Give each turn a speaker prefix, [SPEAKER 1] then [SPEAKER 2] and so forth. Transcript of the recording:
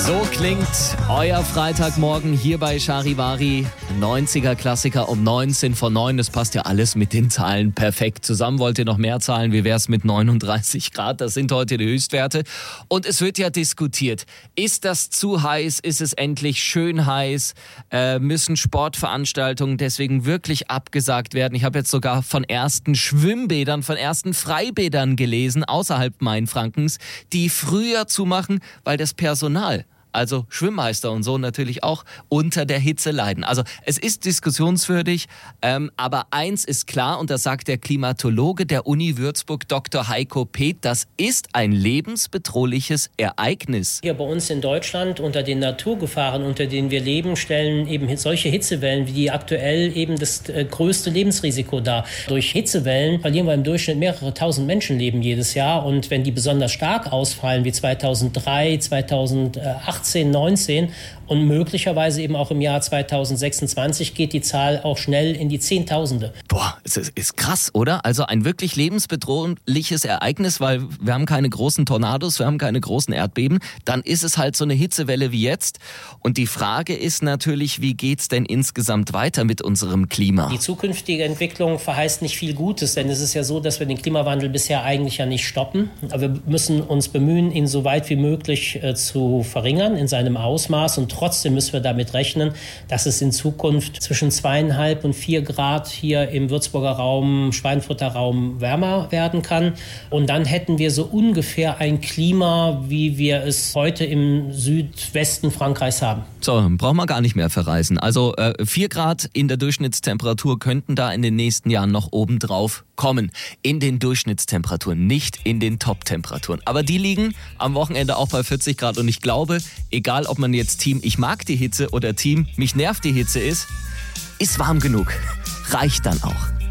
[SPEAKER 1] So klingt euer Freitagmorgen hier bei Charivari. 90er Klassiker um 19 vor 9. Das passt ja alles mit den Zahlen perfekt zusammen. Wollt ihr noch mehr Zahlen? Wie wär's mit 39 Grad? Das sind heute die Höchstwerte. Und es wird ja diskutiert. Ist das zu heiß? Ist es endlich schön heiß? Müssen Sportveranstaltungen deswegen wirklich abgesagt werden? Ich habe jetzt sogar von ersten Schwimmbädern, von ersten Freibädern gelesen, außerhalb Mainfrankens, die früher zumachen, weil das Personal, also Schwimmmeister und so, natürlich auch unter der Hitze leiden. Also es ist diskussionswürdig, aber eins ist klar, und das sagt der Klimatologe der Uni Würzburg, Dr. Heiko Peeth, das ist ein lebensbedrohliches Ereignis.
[SPEAKER 2] Hier bei uns in Deutschland unter den Naturgefahren, unter denen wir leben, stellen eben solche Hitzewellen wie die aktuell eben das größte Lebensrisiko dar. Durch Hitzewellen verlieren wir im Durchschnitt mehrere tausend Menschenleben jedes Jahr, und wenn die besonders stark ausfallen, wie 2003, 2018, 19 und möglicherweise eben auch im Jahr 2026, geht die Zahl auch schnell in die Zehntausende.
[SPEAKER 1] Boah, es ist krass, oder? Also ein wirklich lebensbedrohliches Ereignis, weil wir haben keine großen Tornados, wir haben keine großen Erdbeben. Dann ist es halt so eine Hitzewelle wie jetzt. Und die Frage ist natürlich, wie geht's denn insgesamt weiter mit unserem Klima?
[SPEAKER 2] Die zukünftige Entwicklung verheißt nicht viel Gutes, denn es ist ja so, dass wir den Klimawandel bisher eigentlich ja nicht stoppen. Aber wir müssen uns bemühen, ihn so weit wie möglich zu verringern in seinem Ausmaß, und trotzdem müssen wir damit rechnen, dass es in Zukunft zwischen 2,5 und 4 Grad hier im Würzburger Raum, Schweinfurter Raum wärmer werden kann. Und dann hätten wir so ungefähr ein Klima, wie wir es heute im Südwesten Frankreichs haben.
[SPEAKER 1] So, brauchen wir gar nicht mehr verreisen. Also 4 Grad in der Durchschnittstemperatur könnten da in den nächsten Jahren noch obendrauf kommen. In den Durchschnittstemperaturen, nicht in den Top-Temperaturen. Aber die liegen am Wochenende auch bei 40 Grad. Und ich glaube, egal ob man jetzt Team Ich mag die Hitze oder Team Mich nervt die Hitze ist warm genug. Reicht dann auch.